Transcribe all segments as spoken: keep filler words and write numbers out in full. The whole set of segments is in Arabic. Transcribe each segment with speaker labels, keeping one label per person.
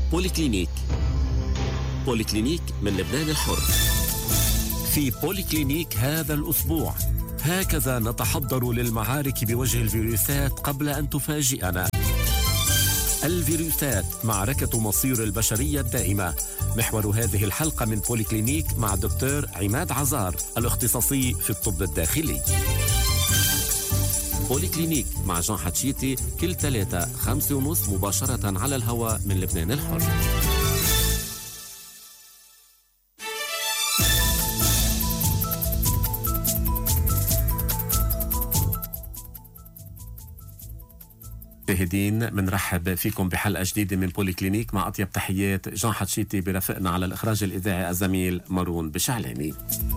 Speaker 1: بوليكلينيك. بوليكلينيك من لبنان الحر. في بوليكلينيك هذا الأسبوع، هكذا نتحضر للمعارك بوجه الفيروسات قبل أن تفاجئنا. الفيروسات معركة مصير البشرية الدائمة. محور هذه الحلقة من بوليكلينيك مع الدكتور عماد عزار الاختصاصي في الطب الداخلي. بوليكلينيك مع جان حتشيتي كل ثلاثة خمسة ونص مباشرة على الهواء من لبنان الحر. مشاهدين، منرحب فيكم بحلقة جديدة من بوليكلينيك مع أطيب تحيات جان حتشيتي، برفقنا على الإخراج الإذاعي الزميل مارون بشعلاني.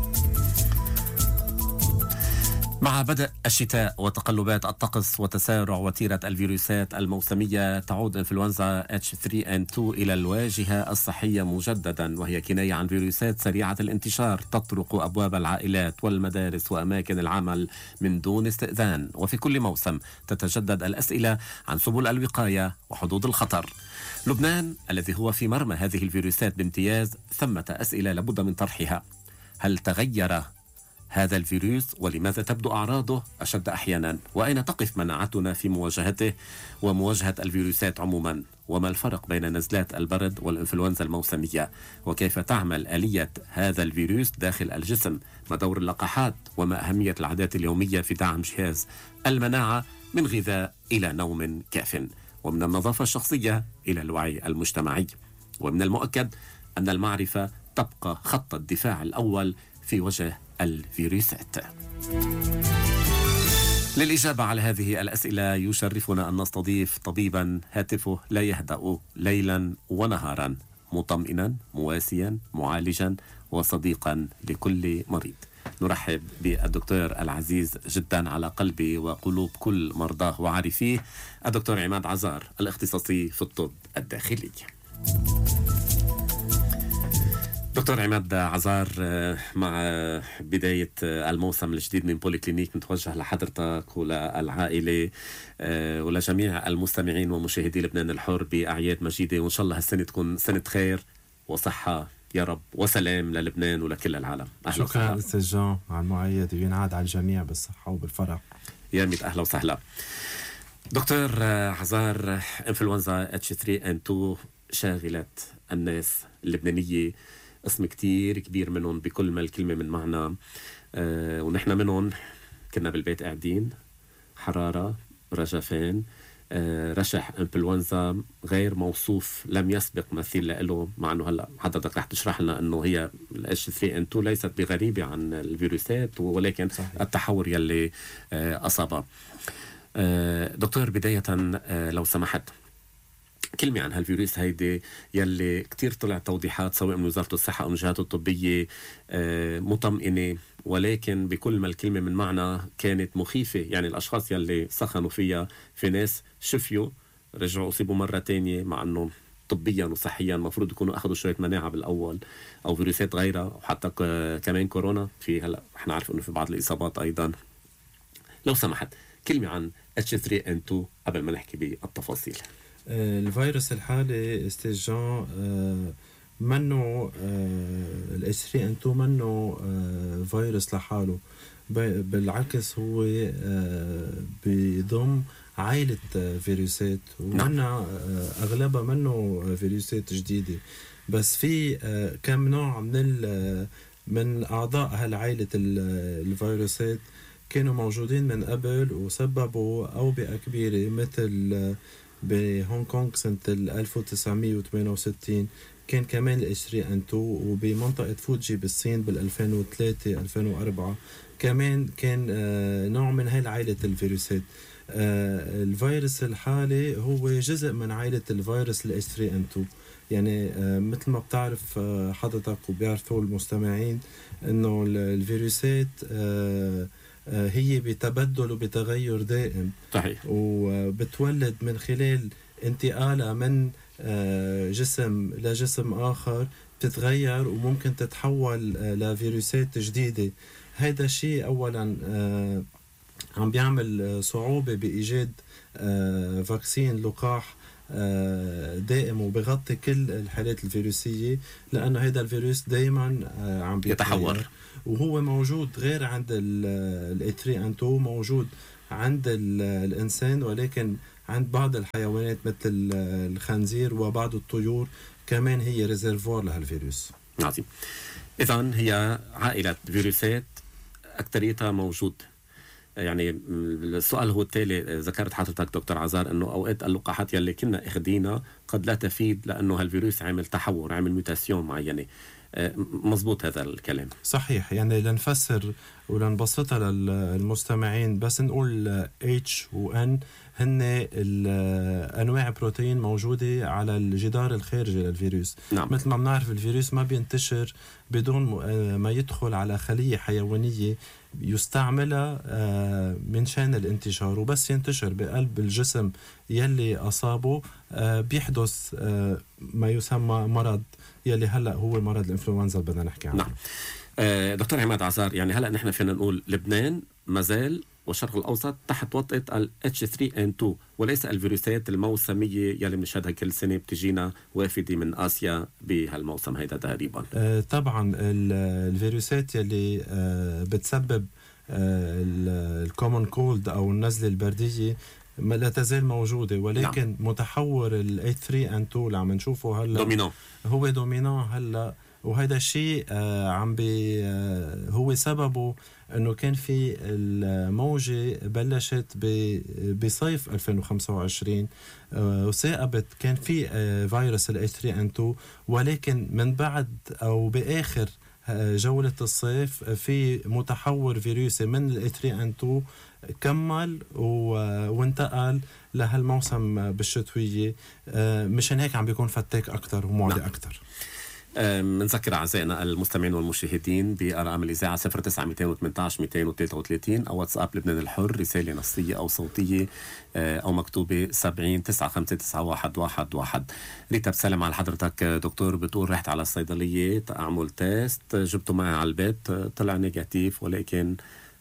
Speaker 1: مع بدء الشتاء وتقلبات الطقس وتسارع وتيرة الفيروسات الموسمية، تعود إنفلونزا إتش ثري إن تو إلى الواجهة الصحية مجددا، وهي كناية عن فيروسات سريعة الانتشار تطرق أبواب العائلات والمدارس وأماكن العمل من دون استئذان. وفي كل موسم تتجدد الأسئلة عن سبل الوقاية وحدود الخطر. لبنان الذي هو في مرمى هذه الفيروسات بامتياز، ثمة أسئلة لابد من طرحها. هل تغير هذا الفيروس؟ ولماذا تبدو أعراضه أشد أحيانا؟ وأين تقف مناعتنا في مواجهته ومواجهة الفيروسات عموما؟ وما الفرق بين نزلات البرد والإنفلونزا الموسمية؟ وكيف تعمل آلية هذا الفيروس داخل الجسم؟ ما دور اللقاحات؟ وما أهمية العادات اليومية في دعم جهاز المناعة من غذاء إلى نوم كاف، ومن النظافة الشخصية إلى الوعي المجتمعي؟ ومن المؤكد أن المعرفة تبقى خط الدفاع الأول في وجه الفيروسات. للإجابة على هذه الأسئلة يشرفنا أن نستضيف طبيبا هاتفه لا يهدأ ليلا ونهارا، مطمئنا مواسيا معالجا وصديقا لكل مريض. نرحب بالدكتور العزيز جدا على قلبي وقلوب كل مرضاه وعارفيه، الدكتور عماد عزار الاختصاصي في الطب الداخلي. دكتور عماد عزار، مع بداية الموسم الجديد من بوليكلينيك نتوجه لحضرتك وللعائلة ولجميع المستمعين ومشاهدي لبنان الحر بأعياد مجيدة، وإن شاء الله هالسنة تكون سنة خير وصحة يا رب وسلام للبنان ولكل العالم.
Speaker 2: أهلا شكرا أستاذ جان على المعايدة، وينعاد على الجميع بالصحة وبالفرح.
Speaker 1: يا ميت أهلا وسهلا. دكتور عزار، إنفلونزا إتش ثري إن تو شاغلت الناس اللبنانية، اسم كتير كبير منهم بكل ما الكلمة من معنى، أه ونحن منهم كنا بالبيت قاعدين، حرارة، رجفان، أه رشح إنفلونزا غير موصوف لم يسبق مثيل له، مع أنه هلأ حضرتك رح تشرح لنا أنه هي ال إتش ثري إن تو ليست بغريبة عن الفيروسات، ولكن صحيح. التحور يلي أه أصابها. أه دكتور، بداية أه لو سمحت كلمة عن هالفيروس هيدي يلي كتير طلع توضيحات سواء من وزارة الصحة أو من الجهات الطبية آه مطمئنة، ولكن بكل ما الكلمة من معنى كانت مخيفة. يعني الأشخاص يلي سخنوا فيها في ناس شفيوا رجعوا أصيبوا مرة تانية، مع أنه طبيا وصحيا مفروض يكونوا أخذوا شوية مناعة بالأول، أو فيروسات غيرها، وحتى كمان كورونا في هلأ احنا عارف أنه في بعض الإصابات أيضا. لو سمحت كلمة عن إتش ثري إن تو قبل ما نحكي بالتفاصيل.
Speaker 2: الفيروس الحالي استاذ جان منه ال إتش ثري إن تو منه فيروس لحاله، بالعكس هو بيضم عائلة فيروسات، ومنها أغلبها منه فيروسات جديدة، بس في كم نوع من من أعضاء هالعائلة الفيروسات كانوا موجودين من قبل وسببوا أوبئة كبيرة، مثل بهونغ كونغ سنة ألف وتسعمية وثمانية وستين كان كمان ال إتش ثري إن تو، وبمنطقة فوجي بالصين بال ألفين وثلاثة ألفين وأربعة كمان كان آه نوع من هاي عائلة الفيروسات. آه الفيروس الحالي هو جزء من عائلة الفيروس ال إتش ثري إن تو. يعني آه مثل ما بتعرف آه حضرتك وبيعرفوا المستمعين انه الفيروسات آه هي بتبدل وبتغير دائم.
Speaker 1: صحيح.
Speaker 2: وبتولد من خلال انتقالها من جسم لجسم آخر، بتتغير وممكن تتحول لفيروسات جديدة. هذا الشيء أولا عم بيعمل صعوبة بإيجاد فاكسين لقاح دائم وبغطي كل الحالات الفيروسية، لأنه هذا الفيروس دائما عم
Speaker 1: يتحور،
Speaker 2: وهو موجود غير عند ال ثري إن تو، موجود عند الإنسان، ولكن عند بعض الحيوانات مثل الخنزير وبعض الطيور كمان هي ريزرفوار لهالفيروس.
Speaker 1: عظيم. إذن هي عائلة فيروسات أكتريتها موجود. يعني السؤال هو التالي، ذكرت حضرتك دكتور عزار أنه أوقات اللقاحات يلي كنا اخدينا قد لا تفيد لأنه هالفيروس عمل تحور، عمل ميوتاسيون معينة. مزبوط هذا الكلام؟
Speaker 2: صحيح. يعني لنفسر ولنبسطها للمستمعين، بس نقول H و N هن أنواع بروتين موجودة على الجدار الخارجي للفيروس.
Speaker 1: نعم.
Speaker 2: مثل ما بنعرف الفيروس ما بينتشر بدون ما يدخل على خلية حيوانية يستعملها من شان الانتشار، وبس ينتشر بقلب الجسم يلي أصابه بيحدث ما يسمى مرض يلي هلأ هو مرض الإنفلونزا بدنا نحكي عنه.
Speaker 1: نعم. آه دكتور عماد عزار، يعني هلأ نحن فينا نقول لبنان مازال والشرق الأوسط تحت وطئة ال إتش ثري إن تو وليس الفيروسات الموسمية يلي بنشهدها كل سنة بتجينا وافدة من آسيا بهالموسم هيدا تقريبا.
Speaker 2: آه طبعا الفيروسات يلي آه بتسبب آه الكومون كولد أو النزلة البردية لا تزال موجودة، ولكن نعم. متحور ال إتش ثري إن تو اللي عم نشوفه هلا
Speaker 1: دومينو،
Speaker 2: هو دومينو هلا، وهذا الشيء آه عم بي آه هو سببه انه كان في الموجة بلشت بصيف ألفين وخمسة وعشرين آه وثاقبت، كان في آه فيروس ال إتش ثري إن تو، ولكن من بعد او باخر آه جولة الصيف في متحور فيروسي من ال إتش ثري إن تو كمل وانتقل لهالموسم بالشتوية. آه مشان هيك عم بيكون فتاك اكتر ومعدي اكتر.
Speaker 1: بنذكر أعزائنا المستمعين والمشاهدين بأرقام الإذاعة صفر تسعة مئتين وثمانية عشر مئتين وثلاثة وثلاثين أو واتساب لبنان الحر، رسالة نصية أو صوتية أو مكتوبة سبعين تسعة خمسة تسعة واحد واحد واحد. ريتا بسلم على حضرتك دكتور، بتقول رحت على الصيدلية أعمل تيست، جبته معي على البيت طلع نيجاتيف، ولكن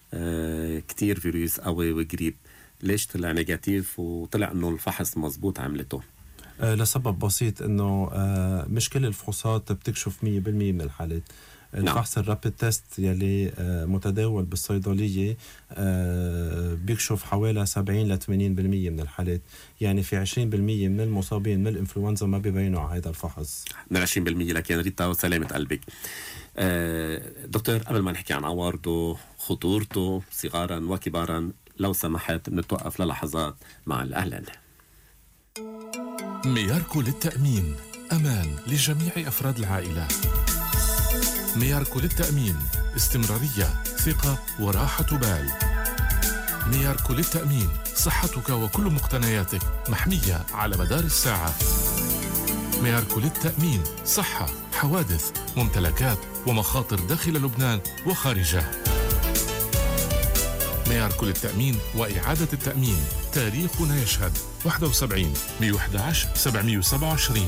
Speaker 1: كتير فيروس قوي وقريب. ليش طلع نيجاتيف وطلع أنه الفحص مزبوط عملته؟
Speaker 2: آه لسبب بسيط، انه آه مش كل الفحوصات بتكشف مية بالمية من الحالات. الفحص نعم. الرابيد تيست يلي آه متداول بالصيدلية آه بيكشف حوالي سبعين ل ثمانين بالمية من الحالات، يعني في عشرين بالمية من المصابين من الإنفلونزا ما بيبينوا على هذا الفحص.
Speaker 1: من عشرين بالمية. لكن ريتا وسلامة قلبك. آه دكتور، قبل ما نحكي عن عوارضه خطورته صغارا وكبارا، لو سمحت نتوقف للحظات مع الإعلان.
Speaker 3: مياركو للتأمين، أمان لجميع أفراد العائلة. مياركو للتأمين، استمرارية، ثقة وراحة بال. مياركو للتأمين، صحتك وكل مقتنياتك محمية على مدار الساعة. مياركو للتأمين، صحة، حوادث، ممتلكات ومخاطر داخل لبنان وخارجه. مياركو للتأمين وإعادة التأمين، تاريخنا يشهد. واحد وسبعين مئة وأحد عشر سبعمئة وسبعة وعشرين.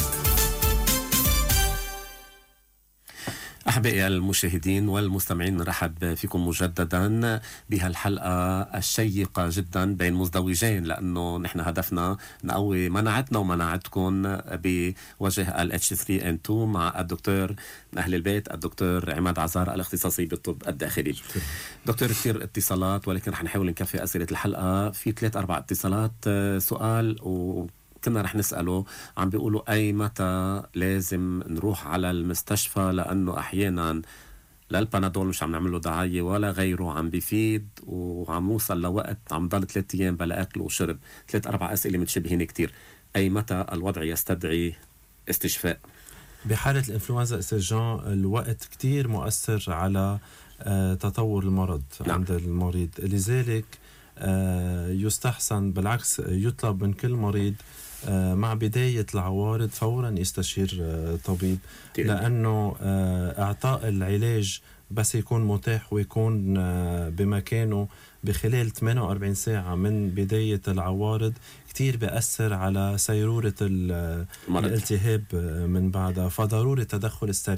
Speaker 1: أحبائي المشاهدين والمستمعين، نرحب فيكم مجددا بهالحلقة الشيقة جدا بين مزدوجين، لأنه نحن هدفنا نقوي مناعتنا ومناعتكم بوجه ال إتش ثري إن تو مع الدكتور من أهل البيت الدكتور عماد عزار الاختصاصي بالطب الداخلي. دكتور، كثير اتصالات ولكن رح نحاول نكفي أسئلة الحلقة. في ثلاث أربع اتصالات. سؤال و كنا رح نسأله، عم بيقولوا أي متى لازم نروح على المستشفى، لأنه أحيانا للبنادول مش عم نعمله دعاية ولا غيره عم بيفيد، وعم نوصل لوقت عم ضل ثلاثة أيام بلا أكل وشرب. ثلاث أربع أسئلة متشبهين كتير. أي متى الوضع يستدعي استشفاء؟
Speaker 2: بحالة الإنفلونزا استرجاع الوقت كتير مؤثر على آه تطور المرض نعم. عند المريض، لذلك آه يستحسن بالعكس يطلب من كل مريض آه مع بداية العوارض فورا يستشير آه طبيب، لأنه آه إعطاء العلاج بس يكون متاح ويكون آه بمكانه بخلال ثمانية وأربعين ساعة من بداية العوارض كتير بيأثر على سيرورة الالتهاب من بعدها، فضروري التدخل السريع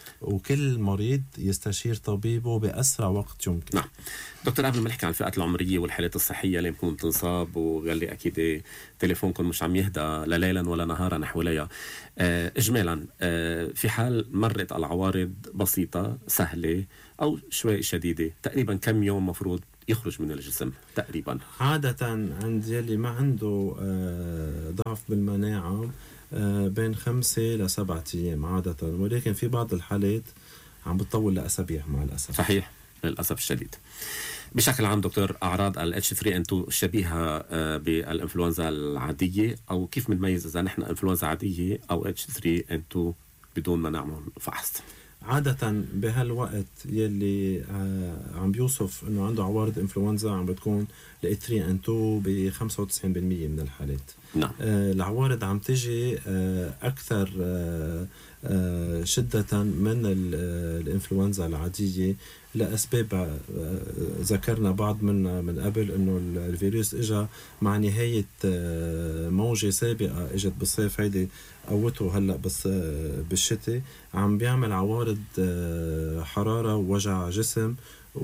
Speaker 2: وكل مريض يستشير طبيبه بأسرع وقت يمكن.
Speaker 1: نعم دكتور، قبل ما نحكي عن الفئات العمرية والحالات الصحية اللي ممكن تنصاب، وقال أكيد تليفونكم مش عم يهدى لا ليلا ولا نهارا حواليها، آه إجمالا آه في حال مرت العوارض بسيطة سهلة أو شوي شديدة، تقريبا كم يوم مفروض يخرج من الجسم تقريبا؟
Speaker 2: عادة عند يلي ما عنده آه ضعف بالمناعة آه بين خمسة لسبعة أيام عادة، ولكن في بعض الحالات عم بتطول لأسابيع مع الأسف.
Speaker 1: صحيح للأسف الشديد. بشكل عام دكتور، أعراض ال إتش ثري إن تو شبيهة بالإنفلونزا العادية، أو كيف بنميز إذا نحن إنفلونزا عادية أو إتش ثري إن تو بدون ما نعمل فحص؟
Speaker 2: عادة بهالوقت يلي آه عم بيوصف انه عنده عوارض انفلونزا عم بتكون ل إتش ثري إن تو ب خمسة وتسعين بالمية من الحالات.
Speaker 1: نعم.
Speaker 2: آه العوارض عم تجي آه اكثر آه آه شدة من الانفلونزا العادية لأسباب آه ذكرنا بعض منها من قبل، انه الفيروس اجى مع نهاية آه موجة سابقة اجت بالصيف، هيدي قوته هلا بس بالشتاء عم بيعمل عوارض حرارة ووجع جسم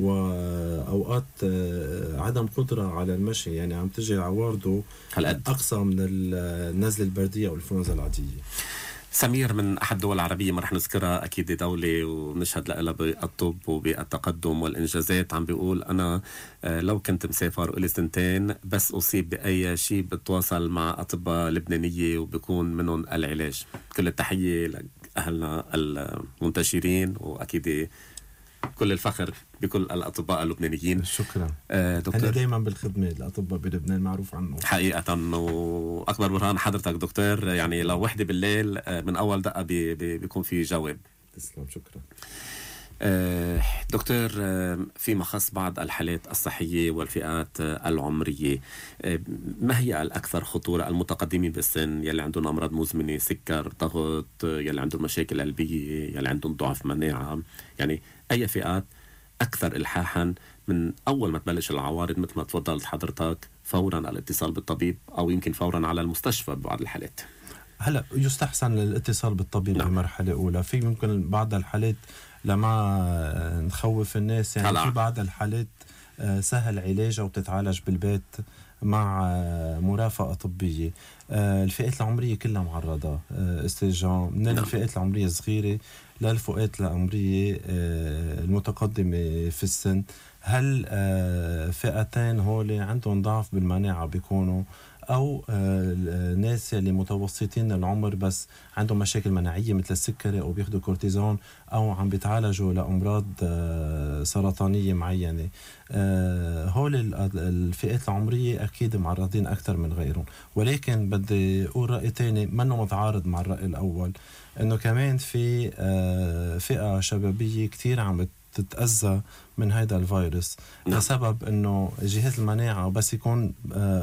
Speaker 2: وأوقات عدم قدرة على المشي، يعني عم تجي عوارضه أقصى من النزلة البردية أو الإنفلونزا العادية.
Speaker 1: سمير من أحد الدول العربية ما رح نذكرها أكيد، دولة ونشهد لها بالطب وبالتقدم والإنجازات، عم بيقول أنا لو كنت مسافر إلي سنتين بس أصيب بأي شيء بتواصل مع أطباء لبنانية وبيكون منهم العلاج. كل التحية لأهلنا المنتشرين، وأكيد كل الفخر بكل الأطباء اللبنانيين.
Speaker 2: شكرا.
Speaker 1: آه دكتور،
Speaker 2: أنا دايما بالخدمة، الأطباء بلبنان معروف عنه
Speaker 1: حقيقة، وأكبر برهان حضرتك دكتور، يعني لو وحدة بالليل من أول دقة بي بي بيكون في جواب.
Speaker 2: تسلم. شكرا.
Speaker 1: آه دكتور، آه فيما خص بعض الحالات الصحية والفئات آه العمرية، آه ما هي الأكثر خطورة؟ المتقدمين بالسن، يلي عندهم أمراض مزمنة، سكر، ضغط، يلي عندهم مشاكل قلبية، يلي عندهم ضعف مناعة، يعني أي فئات أكثر إلحاحا من أول ما تبلش العوارض مثل ما تفضلت حضرتك فورا الاتصال بالطبيب، أو يمكن فورا على المستشفى ببعض الحالات؟
Speaker 2: هلا يستحسن الاتصال بالطبيب. نعم. بمرحلة أولى. في ممكن بعض الحالات لما نخوف الناس، يعني هلأ. في بعض الحالات سهل علاجها وتتعالج بالبيت مع مرافقة طبية. الفئات العمرية كلها معرضة استجام، من الفئات العمرية الصغيرة للفئات العمرية المتقدمة في السن. هل فئتين هول عندهم ضعف بالمناعة بيكونوا، أو الناس اللي متوسطين العمر بس عندهم مشاكل مناعية مثل السكري أو بياخدوا كورتيزون أو عم بيتعالجوا لأمراض سرطانية معينة. هول الفئات العمرية أكيد معرضين أكثر من غيرهم. ولكن بدي أقول رأي تاني منه متعارض مع الرأي الأول، إنه كمان في فئة شبابية كتير عم تتأذى من هذا الفيروس. نعم. لسبب انه جهاز المناعة بس يكون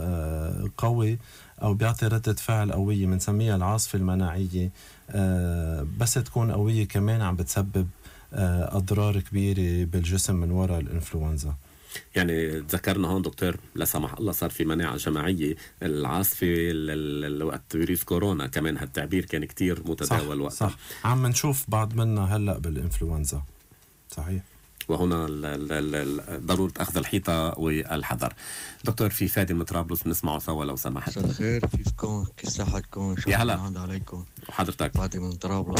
Speaker 2: قوي او بيعطي ردة فعل قوية، بنسميها العاصفة المناعية، بس تكون قوية كمان عم بتسبب اضرار كبيرة بالجسم من وراء الانفلونزا.
Speaker 1: يعني ذكرنا هون دكتور لا سمح الله صار في مناعة جماعية، العاصفة وقت فيروس كورونا كمان هالتعبير كان كتير متداول وقتها.
Speaker 2: صح. عم نشوف بعض منها هلأ بالانفلونزا. صحيح.
Speaker 1: وهنا ضرورة أخذ الحيطة والحذر. دكتور، في فادي من طرابلس بنسمعه سوا لو سمحت.
Speaker 4: مساء الخير، كيفكم؟ كيف صحتكم؟
Speaker 1: يا هلا
Speaker 4: عليكم.
Speaker 1: وحضرتك؟
Speaker 4: فادي من طرابلس.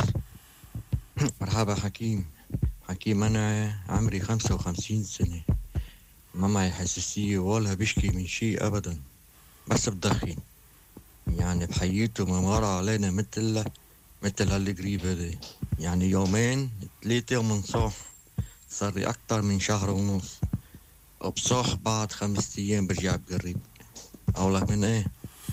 Speaker 4: مرحبا حكيم. حكيم، أنا عمري خمسة وخمسين سنة، ما معي حساسية ولا بشكي من شيء أبدا، بس بدخن. يعني بحييته ممر علينا مثل مثل هالقريب هذا، يعني يومين ثلاثة ومنصح صار لي أكتر من شهر ونص، وبصح بعد خمسة أيام برجع بقرب. أقولك من إيه؟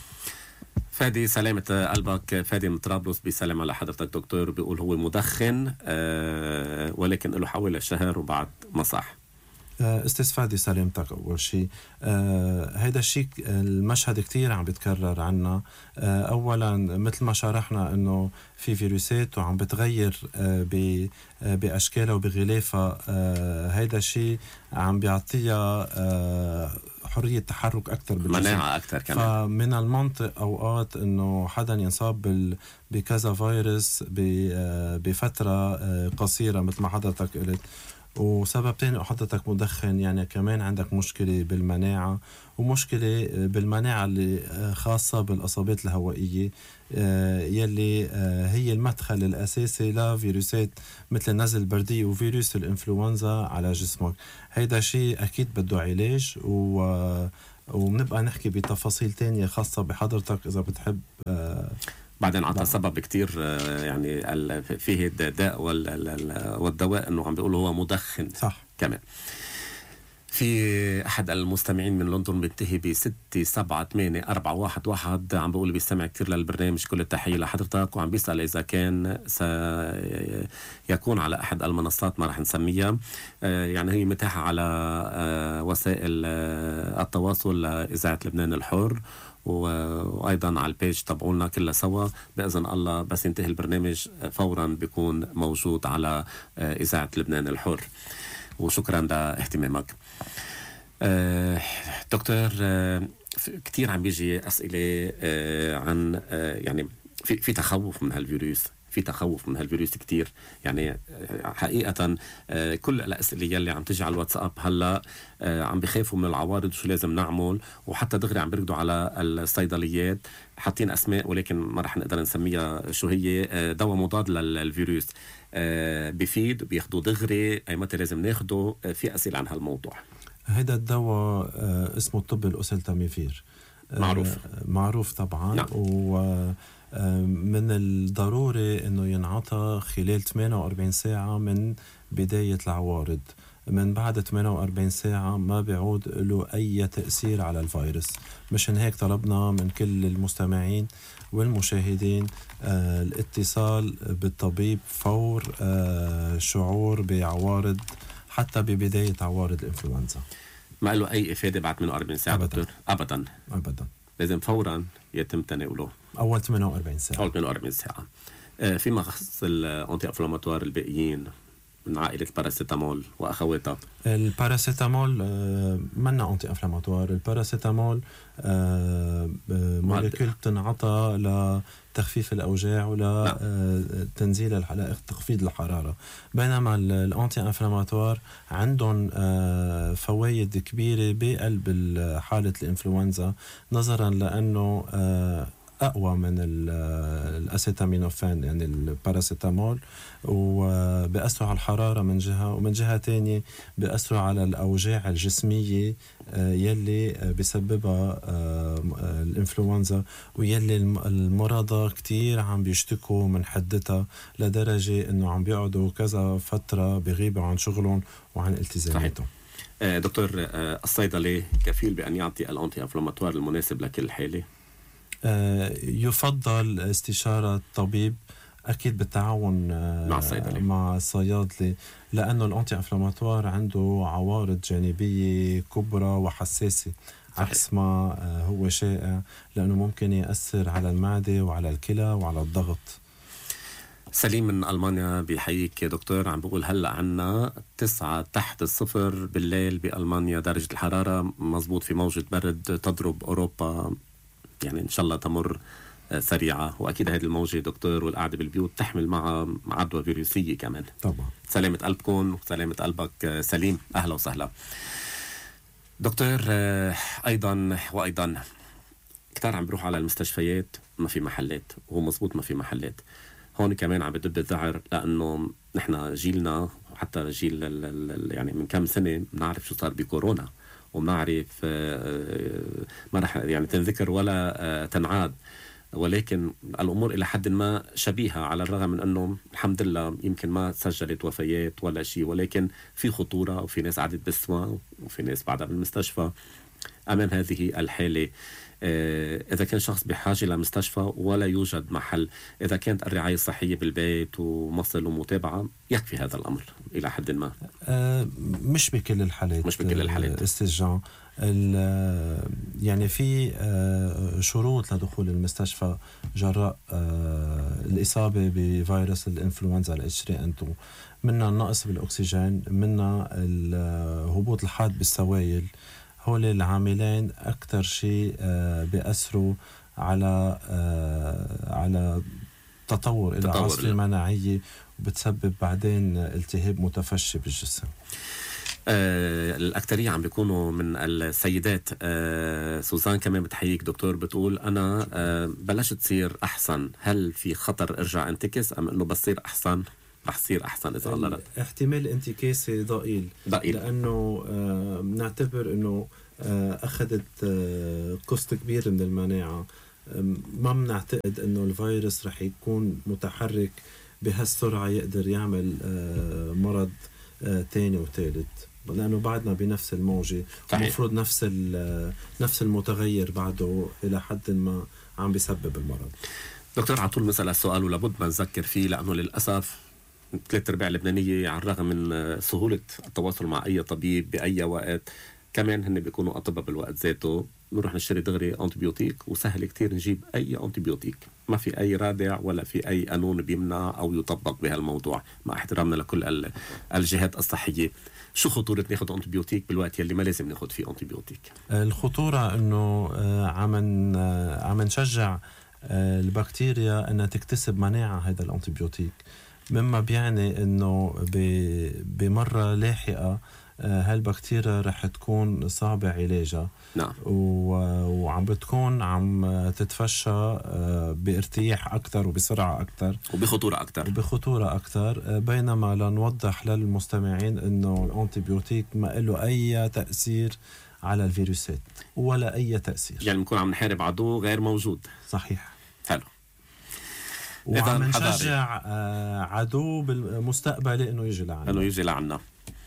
Speaker 1: فادي سلامة قلبك. فادي من طرابلس بيسلم على حضرتك دكتور، بيقول هو مدخن آه ولكن له حوالي شهر وبعد مصح.
Speaker 2: استاذ فادي سلامتك. اول شيء آه هيدا الشيء المشهد كتير عم بتكرر عنا. آه اولا مثل ما شرحنا انه في فيروسات وعم بتغير آه آه باشكالها وبغلافها. آه هيدا الشيء عم بيعطيها آه حرية تحرك أكثر بالجسم،
Speaker 1: مناعة أكثر كمان.
Speaker 2: فمن المنطق أوقات إنه حدا ينصاب بال... بكذا فيروس ب... بفترة قصيرة مثل ما حضرتك قلت. وسبب تاني حضرتك مدخن، يعني كمان عندك مشكلة بالمناعة، ومشكلة بالمناعة اللي خاصة بالأصابات الهوائية يلي هي المدخل الأساسي لفيروسات مثل النزل البردي وفيروس الإنفلونزا على جسمك. هيدا شيء أكيد بده علاج، و وبنبقى نحكي بتفاصيل تانية خاصة بحضرتك إذا بتحب.
Speaker 1: بعدين عطى سبب كتير يعني فيه الداء والدواء انه عم بيقولوا هو مدخن.
Speaker 2: صح.
Speaker 1: كمان في احد المستمعين من لندن بينتهي بستة سبعة ثمانية أربعة واحد واحد عم بيقول بيستمع كتير للبرنامج، كل التحية لحضرتك، وعم بيسأل إذا كان سيكون على أحد المنصات ما رح نسميها، يعني هي متاحة على وسائل التواصل لإذاعة لبنان الحر، وأيضا على البيج تبعولنا كلها سوا بإذن الله. بس ينتهي البرنامج فورا بيكون موجود على إذاعة لبنان الحر. وشكرا لاهتمامك. أه دكتور، أه كتير عم بيجي أسئلة أه عن أه يعني في, في تخوف من هالفيروس، في تخوف من هالفيروس كتير يعني حقيقة. أه كل الأسئلة يلي عم تجي على الواتساب هلأ أه عم بيخافوا من العوارض وشو لازم نعمل، وحتى دغري عم بيركضوا على الصيدليات حاطين أسماء ولكن ما رح نقدر نسميها شو هي، أه دواء مضاد للفيروس أه بيفيد، بياخدوا دغري، أي متى لازم ناخده؟ أه في أسئلة عن هالموضوع.
Speaker 2: هيدا الدواء أه اسمه الطب الأوسلتاميفير، أه
Speaker 1: معروف
Speaker 2: معروف طبعا.
Speaker 1: نعم.
Speaker 2: و من الضروري أنه ينعطى خلال ثمانية وأربعين ساعة من بداية العوارض. من بعد ثمانية وأربعين ساعة ما بيعود له أي تأثير على الفيروس. مشان هيك طلبنا من كل المستمعين والمشاهدين آه الاتصال بالطبيب فور آه شعور بعوارض، حتى ببداية عوارض الإنفلونزا.
Speaker 1: ما له أي إفادة بعد ثمانية وأربعين ساعة
Speaker 2: أبداً.
Speaker 1: دكتور؟ أبدا
Speaker 2: أبدا،
Speaker 1: لازم فورا يتم تناوله
Speaker 2: أول ثمانية وأربعين ساعة.
Speaker 1: أول ثمانية وأربعين ساعة. آه فيما يخص الأنتي أنفلاماتوار الباقيين من عائلة الباراسيتامول وأخواتها،
Speaker 2: الباراسيتامول آه منا أنتي أنفلاماتوار. الباراسيتامول آه مولكيول تنعطى لتخفيف الأوجاع ولتنزيل الحرارة، تخفيض الحرارة. بينما الأنتي أنفلاماتوار عندهم آه فوائد كبيرة بقلب حالة الإنفلونزا، نظرا لأنه آه أقوى من الأسيتامينوفين يعني الباراسيتامول، وبأثروا على الحرارة من جهة، ومن جهة تانية بأثروا على الأوجاع الجسمية يلي بسببها الإنفلونزا، ويلي المرضى كتير عم بيشتكوا من حدتها لدرجة إنه عم بيقعدوا كذا فترة بغيبوا عن شغلهم وعن التزاماتهم.
Speaker 1: دكتور، الصيدلي كفيل بأن يعطي الأنتي أنفلاماتوار المناسب لكل حالة؟
Speaker 2: يفضل استشارة طبيب أكيد بالتعاون
Speaker 1: مع الصيدلي
Speaker 2: مع الصيادلي، لأنه الأنتي أنفلاماتوار عنده عوارض جانبية كبرى وحساسة. صحيح. عكس ما هو شائع، لأنه ممكن يأثر على المعدة وعلى الكلى وعلى الضغط.
Speaker 1: سليم من ألمانيا بيحييك يا دكتور، عم بقول هلأ عنا تسعة تحت الصفر بالليل بألمانيا درجة الحرارة، مزبوط، في موجة برد تضرب أوروبا، يعني إن شاء الله تمر سريعة. وأكيد هذه الموجة دكتور والقعدة بالبيوت تحمل معها عدوى فيروسية كمان.
Speaker 2: طبعا.
Speaker 1: سلامة قلبكم وسلامة قلبك سليم. أهلا وسهلا دكتور. أيضا وأيضا كتار عم بروح على المستشفيات ما في محلات، وهو مزبوط ما في محلات. هون كمان عم بدب الذعر، لأنه نحن جيلنا وحتى جيل يعني من كم سنة بنعرف شو صار بكورونا، وبنعرف ما رح يعني تنذكر ولا تنعاد، ولكن الأمور إلى حد ما شبيهة، على الرغم من أنه الحمد لله يمكن ما سجلت وفيات ولا شيء، ولكن في خطورة، وفي ناس قعدت بالسوا، وفي ناس بعدها بالمستشفى أمام هذه الحالة. إذا كان شخص بحاجة لمستشفى ولا يوجد محل، إذا كانت الرعاية الصحية بالبيت ومصل ومتابعة يكفي هذا الأمر إلى حد ما.
Speaker 2: آه مش بكل الحالات،
Speaker 1: مش بكل الحالات
Speaker 2: استجان. يعني في آه شروط لدخول المستشفى جراء آه الإصابة بفيروس الإنفلونزا الاتش ثري إن تو. منا النقص بالأكسجين، منا هبوط الحاد بالسوائل، هول العاملين أكتر شيء بيأثروا على على تطور إلى عصر مناعية وبتسبب بعدين التهاب متفشي بالجسم.
Speaker 1: آه الأكترية عم بيكونوا من السيدات. آه سوزان كمان بتحييك دكتور، بتقول أنا آه بلشت تصير أحسن، هل في خطر أرجع أنتكس أم أنه بصير أحسن رح يصير أحسن إذا الله رد؟
Speaker 2: احتمال انتكاسي ضئيل،
Speaker 1: ضئيل
Speaker 2: لأنه آه نعتبر أنه آه أخذت آه قسط كبير من المناعة. آه ما بنعتقد أنه الفيروس رح يكون متحرك بهالسرعة يقدر يعمل آه مرض آه تاني وثالث، لأنه بعدنا بنفس الموجة، ومفروض نفس نفس المتغير بعده إلى حد ما عم بيسبب المرض.
Speaker 1: دكتور على طول مسألة السؤال ولابد ما نذكر فيه، لأنه للأسف ثلاث أرباع اللبنانية على الرغم من سهولة التواصل مع أي طبيب بأي وقت، كمان هن بيكونوا أطباء بالوقت ذاته، نروح نشتري دغري أنتيبيوتيك وسهل كتير نجيب أي أنتيبيوتيك، ما في أي رادع ولا في أي قانون بيمنع أو يطبق بهالموضوع، مع احترامنا لكل الجهات الصحية. شو خطورة ناخد أنتيبيوتيك بالوقت يلي ما لازم ناخد فيه أنتيبيوتيك؟
Speaker 2: الخطورة إنه عم عم نشجع البكتيريا أنها تكتسب مناعة هذا الأنتيبيوتيك، مما بيعني إنه بمرة لاحقة هالبكتيريا رح تكون صعبة علاجها.
Speaker 1: نعم.
Speaker 2: وعم بتكون عم تتفشى بارتياح أكتر وبسرعة أكتر
Speaker 1: وبخطورة أكتر
Speaker 2: وبخطورة أكتر بينما لنوضح للمستمعين إنه الأنتيبيوتيك ما له أي تأثير على الفيروسات ولا أي تأثير،
Speaker 1: يعني بنكون عم نحارب عدو غير موجود.
Speaker 2: صحيح.
Speaker 1: حلو.
Speaker 2: وعم نشجع عدو بالمستقبل إنه يجي لعنا
Speaker 1: إنه يجي لعنا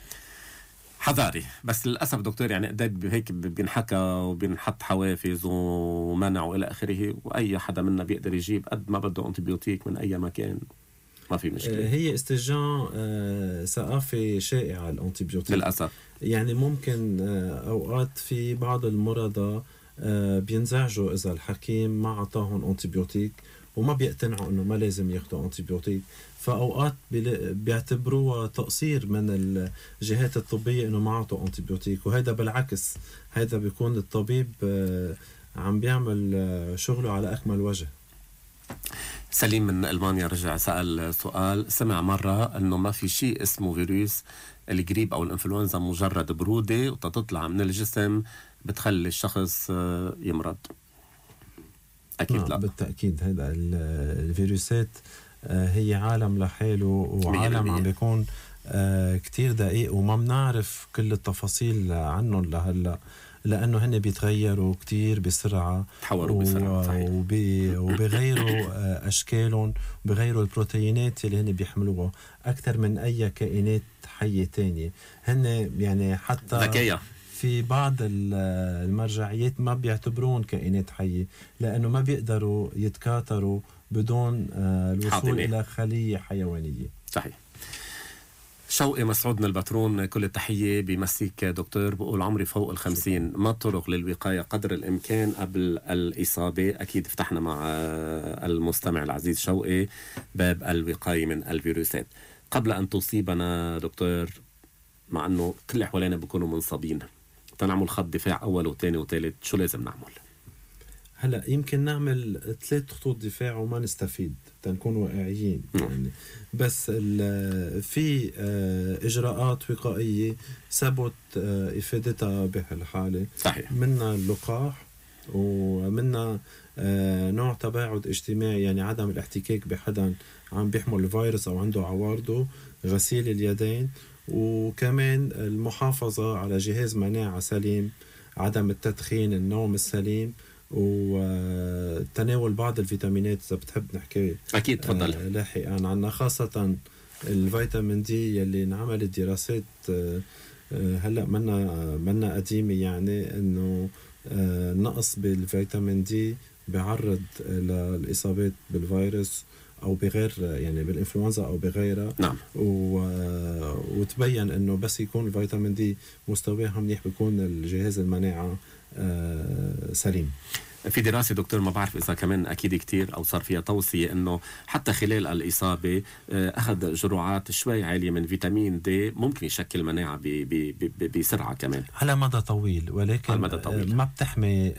Speaker 1: حذاري. بس للأسف دكتور يعني قد هيك بينحكى وبينحط حوافز ومنع وإلى آخره، وأي حدا منا بيقدر يجيب قد ما بده أنتيبيوتيك من أي مكان، ما في مشكلة.
Speaker 2: هي استرجاع ثقافة شائعة الأنتيبيوتيك
Speaker 1: للأسف.
Speaker 2: يعني ممكن أوقات في بعض المرضى بينزعجوا إذا الحكيم ما عطاهم أنتيبيوتيك وما بيقتنعوا إنه ما لازم ياخدوا أنتيبيوتيك، فأوقات بيعتبروها تقصير من الجهات الطبية إنه ما عطوا أنتيبيوتيك، وهذا بالعكس هذا بيكون الطبيب عم بيعمل شغله على أكمل وجه.
Speaker 1: سليم من ألمانيا رجع سأل سؤال، سمع مرة أنه ما في شيء اسمه فيروس الجريب أو الإنفلونزا، مجرد برودة وتطلع من الجسم بتخلي الشخص يمرض. أكيد لا
Speaker 2: بالتأكيد. هذا الفيروسات هي عالم لحاله، وعالم عم بيكون كتير دقيق وما بنعرف كل التفاصيل عنهم لهلا، لأنه هن بيتغيروا كتير بسرعة،
Speaker 1: تحوروا بسرعة
Speaker 2: وبي وبيغيروا أشكالهم وبيغيروا البروتينات اللي هن بيحملوها أكثر من أي كائنات حية تانية. هن يعني حتى
Speaker 1: ذكية
Speaker 2: في بعض المرجعيات ما بيعتبرون كائنات حية لأنه ما بيقدروا يتكاثروا بدون الوصول حاضنة إلى خلية حيوانية.
Speaker 1: صحيح. شوقي مسعود من البترون، كل التحية، بمسيك دكتور، بقول عمري فوق الخمسين، ما الطرق للوقاية قدر الإمكان قبل الإصابة؟ أكيد فتحنا مع المستمع العزيز شوقي باب الوقاية من الفيروسات قبل أن تصيبنا دكتور، مع أنه كل حوالينا بيكونوا منصابين، تنعمل خط دفاع أول وثاني وثالث، شو لازم نعمل؟
Speaker 2: هلا يمكن نعمل ثلاث خطوط دفاع وما نستفيد تنكون واقعيين يعني، بس في إجراءات وقائية ثبت إفادتها بهالحالة.
Speaker 1: صحيح.
Speaker 2: منا اللقاح ومنا نوع تباعد اجتماعي، يعني عدم الاحتكاك بحدا عم بيحمل الفيروس أو عنده عوارضه، غسيل اليدين، وكمان المحافظة على جهاز مناعة سليم، عدم التدخين، النوم السليم، وتناول بعض الفيتامينات إذا بتحب نحكي.
Speaker 1: أكيد تفضل.
Speaker 2: آه لاحقا عنا خاصة الفيتامين دي يلي انعملت دراسات آه هلأ منا منا قديمة، يعني إنه آه نقص بالفيتامين دي بيعرض للإصابات بالفيروس أو بغير، يعني بالإنفلونزا أو بغيرها.
Speaker 1: نعم.
Speaker 2: و... وتبين إنه بس يكون الفيتامين دي مستواه منيح بيكون الجهاز المناعة آه سليم.
Speaker 1: في دراسة دكتور ما بعرف إذا كمان أكيد كتير أو صار فيها توصية إنه حتى خلال الإصابة أخذ جرعات شوي عالية من فيتامين دي ممكن يشكل مناعة بسرعة كمان
Speaker 2: على مدى طويل، ولكن على مدى طويل. ما بتحمي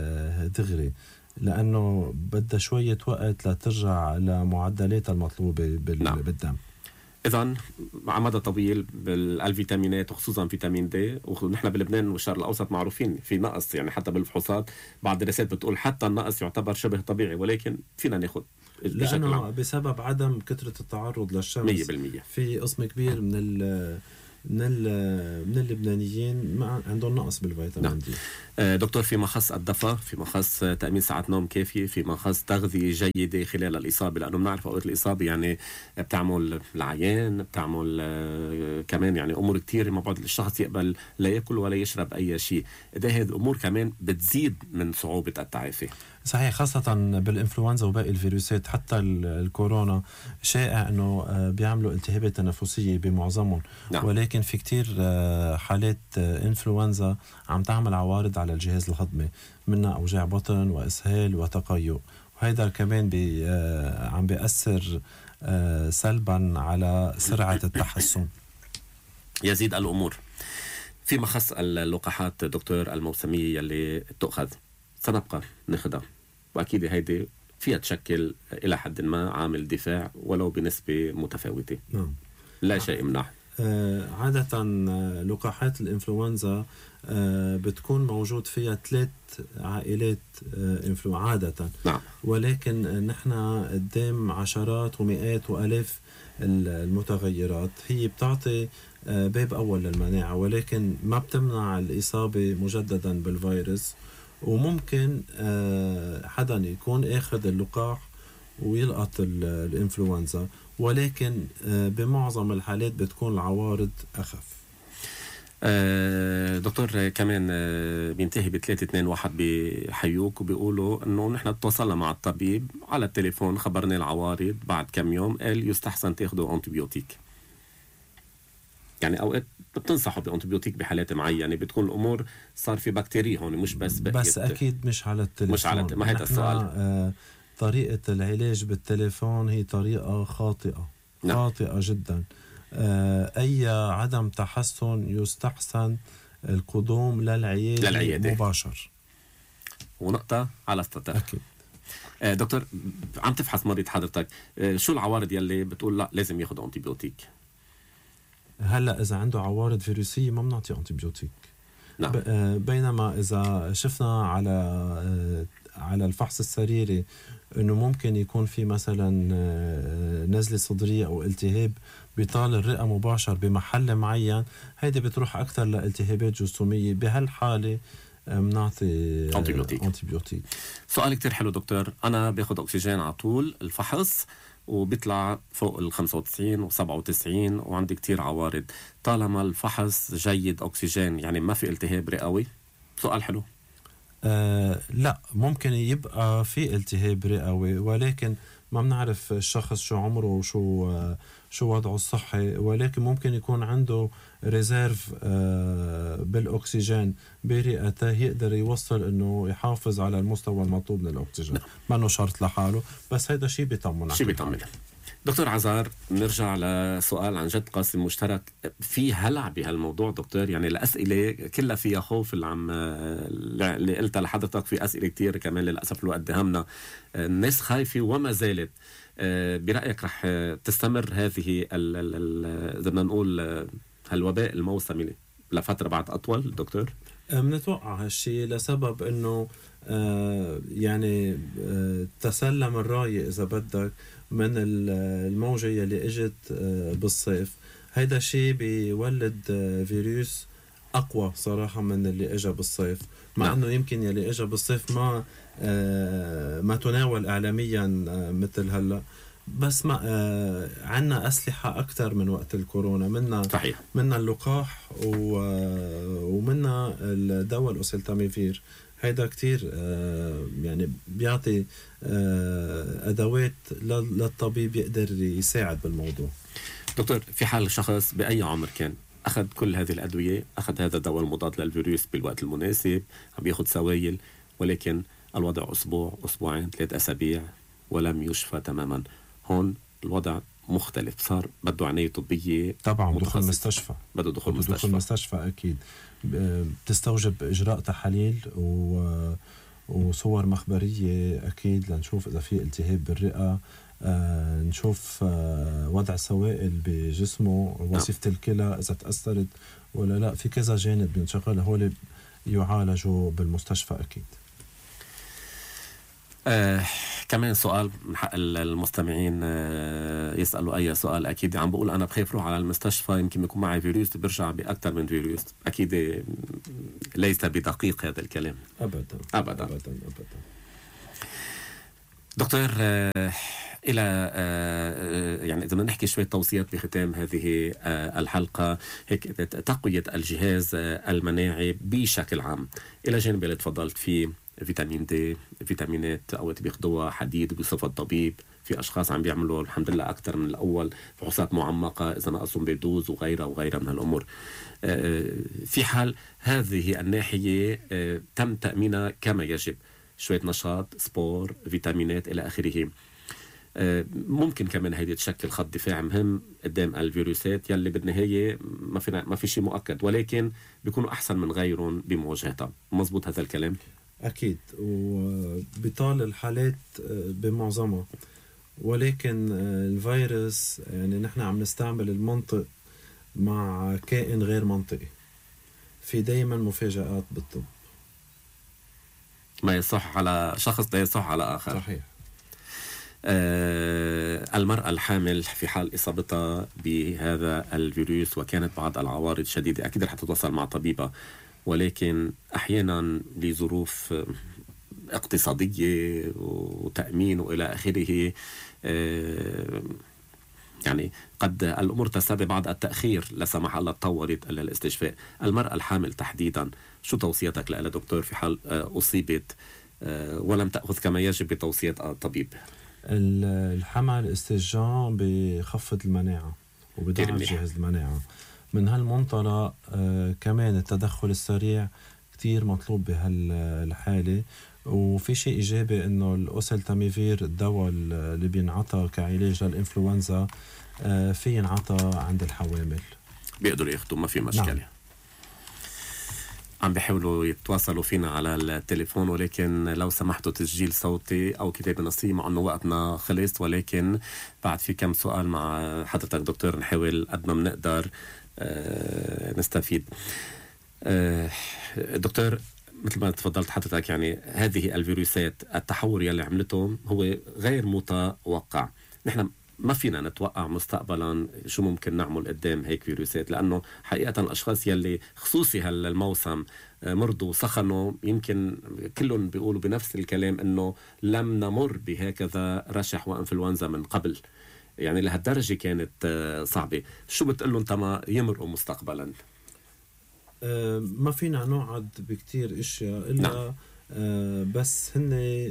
Speaker 2: دغري لأنه بدها شوية وقت لترجع لمعدلات المطلوبة بال... نعم. بالدم.
Speaker 1: إذن على مدى طويل بالفيتامينات وخصوصا فيتامين دي، ونحن بلبنان والشرق الأوسط معروفين في نقص، يعني حتى بالفحوصات بعض الدراسات بتقول حتى النقص يعتبر شبه طبيعي، ولكن فينا ناخد
Speaker 2: لأنه بسبب عدم كثرة التعرض للشمس
Speaker 1: مية بالمية.
Speaker 2: في قسم كبير من ال من من اللبنانيين ما عندهم نقص بالفيتامين نعم. دي.
Speaker 1: دكتور، في مخص الدفا، في مخص تأمين ساعات نوم كافية، في مخص تغذية جيدة خلال الإصابة، لأنه بنعرف أوقات الإصابة يعني بتعمل العيان، بتعمل كمان يعني أمور كتير ما بعد الشخص يقبل لا يأكل ولا يشرب أي شيء. ده هذه الأمور كمان بتزيد من صعوبة التعافي.
Speaker 2: صحيح، خاصة بالإنفلونزا وباقي الفيروسات، حتى الكورونا شائع أنه بيعملوا التهابات تنفسية بمعظمهم نعم. ولكن في كتير حالات إنفلونزا عم تعمل عوارض على الجهاز الهضمي، منها أوجاع بطن وإسهال وتقيؤ، وهذا كمان بي عم بيأثر سلبا على سرعة التحسن.
Speaker 1: يزيد الأمور. في مخص اللقاحات دكتور الموسمية اللي تأخذ سنبقى ناخدها، وأكيد هيدي فيها تشكل إلى حد ما عامل دفاع ولو بنسبة متفاوتة نعم. لا شيء يمنع.
Speaker 2: آه عادة لقاحات الإنفلونزا آه بتكون موجود فيها ثلاث عائلات آه إنفلو عادة
Speaker 1: نعم.
Speaker 2: ولكن نحن قدام عشرات ومئات وألاف المتغيرات، هي بتعطي آه باب أول للمناعة، ولكن ما بتمنع الإصابة مجددا بالفيروس. وممكن آه حدا يكون اخذ اللقاح ويلقط الانفلونزا، ولكن آه بمعظم الحالات بتكون العوارض أخف.
Speaker 1: آه دكتور، كمان آه بينتهي بثلاثة اثنين واحد بحيوك وبيقولوا انه نحن تواصلنا مع الطبيب على التليفون، خبرنا العوارض بعد كم يوم، قال يستحسن تاخذوا انتيبيوتيك. يعني اوقات بتنصحوا بانتيبيوتيك بحالات معينه بتكون الامور صار في بكتيريا هون، مش بس
Speaker 2: بس اكيد مش على التليفون،
Speaker 1: مش على ما هذا السؤال.
Speaker 2: آه طريقه العلاج بالتليفون هي طريقه خاطئه نعم. خاطئه جدا. آه اي عدم تحسن يستحسن القدوم للعياده, للعيادة. مباشر.
Speaker 1: ونقطه على السطر
Speaker 2: اكيد.
Speaker 1: آه دكتور، عم تفحص مريض حضرتك، آه شو العوارض يلي بتقول لا لازم ياخذ انتيبيوتيك؟
Speaker 2: هلا اذا عنده عوارض فيروسيه ما بنعطي انتيبيوتيك
Speaker 1: نعم.
Speaker 2: بينما اذا شفنا على على الفحص السريري انه ممكن يكون في مثلا نزله صدريه او التهاب بطال الرئه مباشر بمحل معين، هيدي بتروح اكثر لالتهابات جرثوميه، بهالحاله بنعطي
Speaker 1: انتيبيوتيك.
Speaker 2: انتيبيوتيك.
Speaker 1: سؤال كتير حلو دكتور، انا باخذ اكسجين على طول الفحص وبيطلع فوق ال خمسة وتسعين و سبعة وتسعين وعندي كتير عوارض، طالما الفحص جيد أكسجين يعني ما في التهاب رئوي؟ سؤال حلو.
Speaker 2: آه لا، ممكن يبقى في التهاب رئوي، ولكن ما بنعرف الشخص شو عمره وشو آه شو وضعه الصحي، ولكن ممكن يكون عنده ريزيرف آه بالأكسجين برئته يقدر يوصل انه يحافظ على المستوى المطلوب من الأكسجين نعم. ما انه شرط لحاله، بس هيدا شيء بيطمن.
Speaker 1: شيء بيطمن. دكتور عزار، نرجع لسؤال عن جد قاسم مشترك، في هلع بهالموضوع دكتور؟ يعني الأسئلة كلها فيها خوف، اللي عم اللي قلتها لحضرتك في أسئلة كتير كمان للأسف الوقت دهمنا، الناس خايفة وما زالت. برأيك رح تستمر هذه إذا بدنا نقول هالوباء الموسمي لفترة بعد أطول دكتور؟
Speaker 2: بنتوقع هالشيء لسبب إنه آه يعني آه تسلم الراية إذا بدك من الموجة اللي اجت آه بالصيف. هيدا شيء بيولد آه فيروس أقوى صراحة من اللي اجى بالصيف، مع نعم. إنه يمكن يلي اجى بالصيف ما آه ما تناول إعلاميا آه مثل هلا، بس ما آه عنا أسلحة أكثر من وقت الكورونا، منا
Speaker 1: صحيح.
Speaker 2: منا اللقاح ومنا الدواء الأوسيلتاميفير. هيدا كتير آه يعني بيعطي آه أدوات للطبيب يقدر يساعد بالموضوع.
Speaker 1: دكتور، في حال شخص بأي عمر كان أخذ كل هذه الأدوية، أخذ هذا الدواء المضاد للفيروس بالوقت المناسب، عم ياخد سوائل، ولكن الوضع أسبوع أسبوعين ثلاث أسابيع ولم يشفى تماما. هون الوضع مختلف، صار بده عناية طبية
Speaker 2: طبعا دخول مستشفى،
Speaker 1: بده دخول مستشفى.
Speaker 2: دخول مستشفى أكيد. بتستوجب إجراء تحاليل و... وصور مخبرية أكيد لنشوف إذا في التهاب بالرئة، آه نشوف آه وضع سوائل بجسمه، وظيفة الكلى إذا تأثرت ولا لا. في كذا جانب بينشغل، هول يعالجوا بالمستشفى أكيد.
Speaker 1: آه كمان سؤال من حق المستمعين آه يسألوا أي سؤال. أكيد عم بقول أنا بخاف روح على المستشفى يمكن يكون معي فيروس برجع بأكثر من فيروس. أكيد ليس بدقيق هذا الكلام.
Speaker 2: أبدا
Speaker 1: أبدا
Speaker 2: أبدا, أبدا.
Speaker 1: دكتور آه إلى آه يعني إذا بدنا نحكي شوية توصيات بختام هذه آه الحلقة، هيك تقوية الجهاز آه المناعي بشكل عام، إلى جانب اللي تفضلت فيه فيتامين دي، فيتامينات أوقات بياخدوها، حديد بصفة طبيب، في أشخاص عم بيعملوا الحمد لله أكثر من الأول فحوصات معمقة إذا نقصهم بيدوز وغيرها وغيرها من الأمور. في حال هذه الناحية تم تأمينها كما يجب، شوية نشاط، سبور، فيتامينات إلى آخره، ممكن كمان هيدي تشكل خط دفاع مهم قدام الفيروسات يلي بالنهاية ما في ما في شيء مؤكد، ولكن بيكونوا أحسن من غيرهم بمواجهتها. مزبوط هذا الكلام؟
Speaker 2: أكيد، وبطال الحالات بمعظمها، ولكن الفيروس يعني نحن عم نستعمل المنطق مع كائن غير منطقي، في دايما مفاجآت بالطب.
Speaker 1: ما يصح على شخص لا يصح على آخر.
Speaker 2: صحيح.
Speaker 1: آه المرأة الحامل في حال إصابتها بهذا الفيروس وكانت بعض العوارض شديدة أكيد رح تتواصل مع طبيبة، ولكن أحيانا لظروف اقتصادية وتأمين وإلى آخره آه يعني قد الأمور تسبب بعض التأخير لا سمح الله تطورت إلى الاستشفاء. المرأة الحامل تحديدا شو توصيتك لها دكتور في حال أصيبت ولم تأخذ كما يجب بتوصية الطبيب؟
Speaker 2: الحمل استجام بخفض المناعة وبدعم جهاز المناعة. من هالمنطلق آه كمان التدخل السريع كتير مطلوب بهالحالة. وفي شيء إيجابي إنه الأوسلتاميفير الدواء اللي بينعطى كعلاج للإنفلونزا آه في ينعطى عند الحوامل،
Speaker 1: بيقدروا ياخدوا ما في مشكلة. نعم. عم بيحاولوا يتواصلوا فينا على التليفون، ولكن لو سمحتوا تسجيل صوتي أو كتابة نصية مع أنه وقتنا خلص، ولكن بعد في كم سؤال مع حضرتك دكتور نحاول قد ما بنقدر آه نستفيد. آه دكتور مثل ما تفضلت حضرتك، يعني هذه الفيروسات التحور يلي عملته هو غير متوقع. نحن ما فينا نتوقع مستقبلا شو ممكن نعمل قدام هيك فيروسات، لأنه حقيقة الأشخاص يلي خصوصي هالموسم مرضوا سخنوا يمكن كلهم بيقولوا بنفس الكلام إنه لم نمر بهكذا رشح وإنفلونزا من قبل، يعني لهالدرجة كانت صعبة. شو بتقول لهم تما يمرقوا مستقبلا؟
Speaker 2: أه ما فينا نوعد بكتير اشياء الا نعم. أه بس هن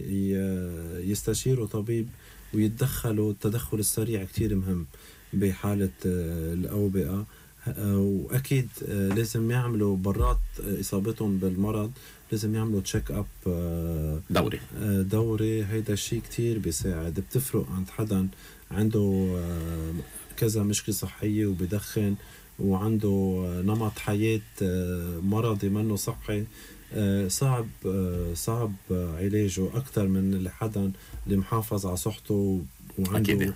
Speaker 2: يستشيروا طبيب ويتدخلوا. التدخل السريع كتير مهم بحالة أه الأوبئة. أه وأكيد أه لازم يعملوا برات إصابتهم بالمرض، لازم يعملوا تشيك أب أه
Speaker 1: دوري
Speaker 2: أه دوري. هيدا الشيء كتير بيساعد. بتفرق عند حدا عنده أه كذا مشكلة صحية وبدخن وعنده نمط حياة مرضي منه صحي، صعب صعب علاجه أكتر من اللي حدا اللي محافظ على صحته وعنده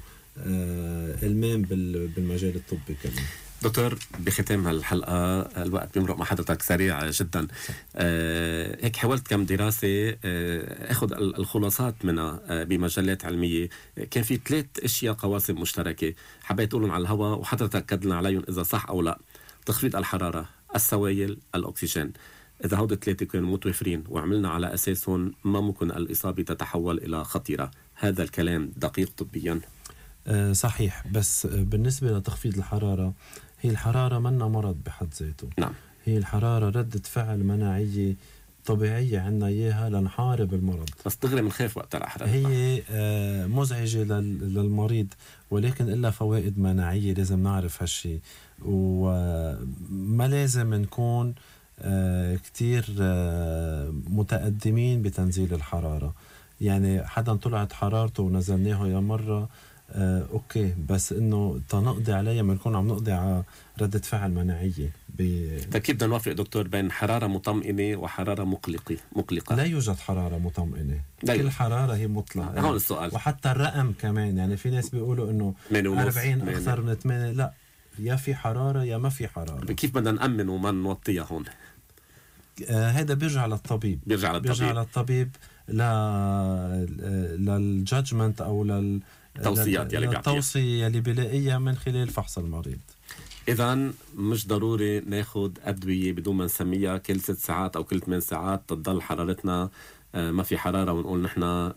Speaker 2: المام بالمجال الطبي كمان.
Speaker 1: دكتور بختام هالحلقة الوقت بيمرق مع حضرتك سريع جدا. آه هيك حاولت كم دراسة آه أخذ الخلاصات منها بمجلات علمية. كان في ثلاث أشياء قواسم مشتركة حبيت أقولهم على الهواء وحضرتك كدلنا عليهم إذا صح أو لا. تخفيض الحرارة، السوائل، الأكسجين. إذا هود الثلاثة كانوا متوفرين وعملنا على أساسهم ما ممكن الإصابة تتحول إلى خطيرة. هذا الكلام دقيق طبيا؟
Speaker 2: آه صحيح، بس بالنسبة لتخفيض الحرارة، هي الحرارة منا مرض بحد ذاته.
Speaker 1: نعم.
Speaker 2: هي الحرارة ردة فعل مناعية طبيعية عنا إياها لنحارب المرض.
Speaker 1: بس دغري بنخاف وقت الحرارة.
Speaker 2: هي آه مزعجة للمريض، ولكن إلا فوائد مناعية لازم نعرف هالشي. وما لازم نكون آه كتير آه متقدمين بتنزيل الحرارة. يعني حدا طلعت حرارته ونزلناه يا مرة آه أوكي، بس إنه تنقضي عليها بنكون عم نقضي على ردة فعل مناعية.
Speaker 1: كيف بدنا نوافق دكتور بين حرارة مطمئنة وحرارة مقلقة مقلقة؟
Speaker 2: لا يوجد حرارة مطمئنة،
Speaker 1: لا
Speaker 2: كل حرارة هي مطلقة.
Speaker 1: هون السؤال.
Speaker 2: وحتى الرقم كمان، يعني في ناس بيقولوا إنه أربعين أكثر من ثمانية، لا، يا في حرارة يا ما في حرارة.
Speaker 1: كيف بدنا نأمن وما نوطيها هون؟
Speaker 2: آه هذا بيرجع للطبيب،
Speaker 1: بيرجع للطبيب
Speaker 2: بيرجع للطبيب لا للجادجمنت أو لل
Speaker 1: توصيات يلي بيعطيها،
Speaker 2: التوصية اللي بيلاقيها من خلال فحص المريض.
Speaker 1: إذن مش ضروري ناخد أدوية بدون ما نسميها كل ست ساعات أو كل ثمان ساعات تضل حرارتنا ما في حرارة ونقول نحن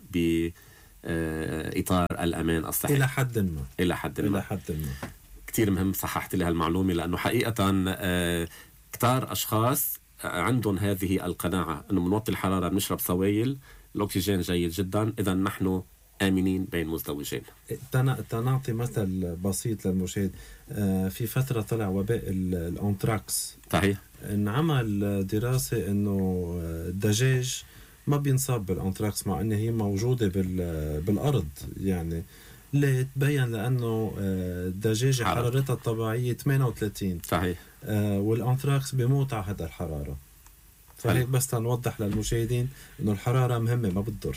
Speaker 1: بإطار الأمان الصحي.
Speaker 2: إلى حد ما
Speaker 1: إلى حد ما
Speaker 2: إلى حد ما
Speaker 1: كتير مهم صححت لي هالمعلومة، لأنه حقيقة كتار أشخاص عندهم هذه القناعة أنه منوطي الحرارة بنشرب سوائل الأكسجين جيد جدا، إذا نحن آمنين بين مزدوجين.
Speaker 2: تنعطي مثل بسيط للمشاهد، في فترة طلع وباء الأنتراكس،
Speaker 1: صحيح،
Speaker 2: انعمل دراسة إنه الدجاج ما بينصاب بالأنتراكس مع أنه هي موجودة بالأرض. يعني ليه؟ تبين لأنه الدجاجة حرارتها الطبيعية ثمانية وثلاثين،
Speaker 1: صحيح،
Speaker 2: والأنتراكس بيموت على هذا الحرارة. فهيك بس تنوضح للمشاهدين إنه الحرارة مهمة ما بتضر،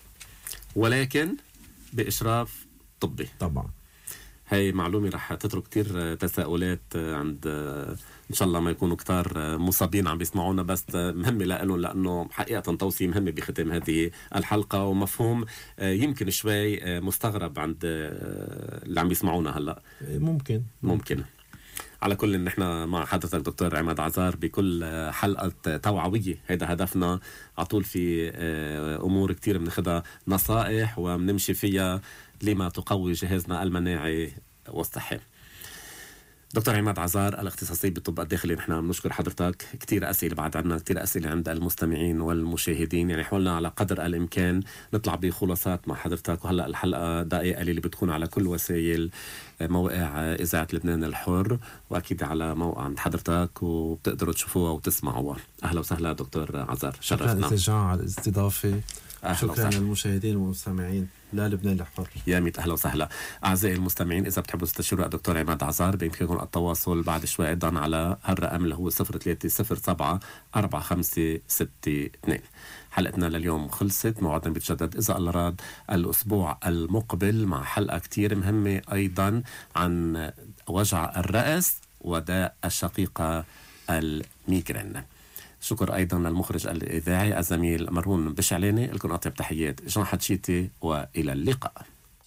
Speaker 2: ولكن
Speaker 1: بإشراف طبي
Speaker 2: طبعا.
Speaker 1: هاي معلومة رح تترك كتير تساؤلات عند إن شاء الله ما يكونوا كتار مصابين عم بيسمعونا، بس مهمة لأنه لأنه حقيقة توصية مهمة بختام هذه الحلقة، ومفهوم يمكن شوي مستغرب عند اللي عم بيسمعونا هلأ.
Speaker 2: ممكن
Speaker 1: ممكن على كل نحن مع حضرتك دكتور عماد عزار بكل حلقة توعوية، هذا هدفنا على طول. في أمور كتير بناخدها نصائح وبنمشي فيها لما تقوي جهازنا المناعي والصحي. دكتور عماد عزار الاختصاصي بالطب الداخلي، نحن بنشكر حضرتك. كتير أسئلة بعد عنا، كتير أسئلة عند المستمعين والمشاهدين، يعني حاولنا على قدر الإمكان نطلع بخلاصات مع حضرتك. وهلأ الحلقة دقيقة اللي بتكون على كل وسائل مواقع إذاعة لبنان الحر، وأكيد على موقع عند حضرتك وبتقدروا تشوفوها وتسمعوها. أهلا وسهلا دكتور عزار، شرفنا.
Speaker 2: شكرا على الاستضافة، شكرا للمشاهدين والمستمعين لا لبنان الحر.
Speaker 1: يا ميت أهلا وسهلا. أعزائي المستمعين، إذا بتحبوا تستشيروا الدكتور عماد عزار بإمكانكم التواصل بعد شوي أيضا على هالرقم اللي هو صفر ثلاثة صفر سبعة أربعة خمسة ستة اثنين. حلقتنا لليوم خلصت، موعدنا بيتجدد إذا الله راد الأسبوع المقبل مع حلقة كتير مهمة أيضا عن وجع الرأس وداء الشقيقة الميغرين. شكر أيضا للمخرج الإذاعي الزميل مروان بشعلاني. لكم أطيب تحيات جان حتشيتي، وإلى اللقاء.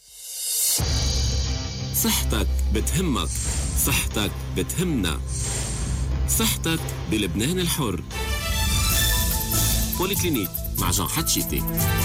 Speaker 5: صحتك بتهمك، صحتك بتهمنا، صحتك بلبنان الحر. بوليكلينيك مع جان حتشيتي.